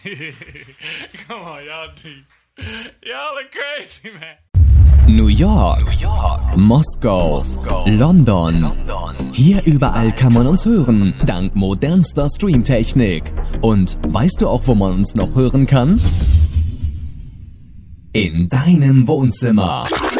Come on, y'all deep. Y'all are crazy, man. New York, Moskau, London. Hier überall kann man uns hören, dank modernster Streamtechnik. Und weißt du auch, wo man uns noch hören kann? In deinem Wohnzimmer.